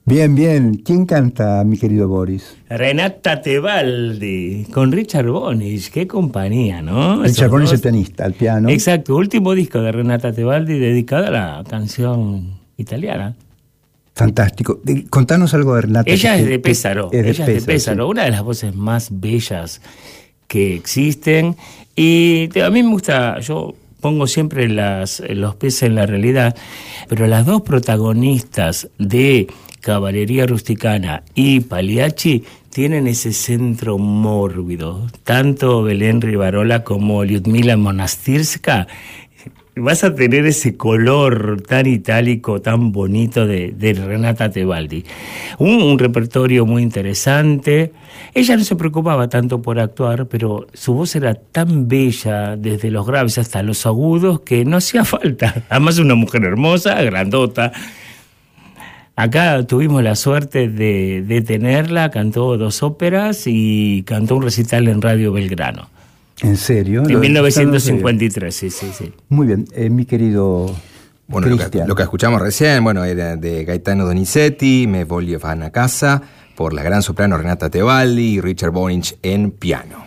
Bien, bien. ¿Quién canta, mi querido Boris? Renata Tebaldi, con Richard Bonis, qué compañía, ¿no? Richard Bonis, el pianista, al piano. Exacto, último disco de Renata Tebaldi dedicado a la canción italiana. Fantástico. Contanos algo de Renata. Ella es de Pesaro, sí. Una de las voces más bellas que existen. Y a mí me gusta, yo pongo siempre los pies en la realidad, pero las dos protagonistas de Caballería Rusticana y Pagliacci tienen ese centro mórbido. Tanto Belén Rivarola como Lyudmila Monastirska, vas a tener ese color tan itálico, tan bonito de Renata Tebaldi. Un repertorio muy interesante. Ella no se preocupaba tanto por actuar, pero su voz era tan bella, desde los graves hasta los agudos, que no hacía falta. Además, una mujer hermosa, grandota. Acá tuvimos la suerte de tenerla, cantó 2 óperas y cantó un recital en Radio Belgrano. ¿En serio? En 1953, sí. Muy bien, mi querido Cristian. Lo que escuchamos recién, era de Gaetano Donizetti, Me voglio van a casa, por la gran soprano Renata Tebaldi y Richard Bonis en piano.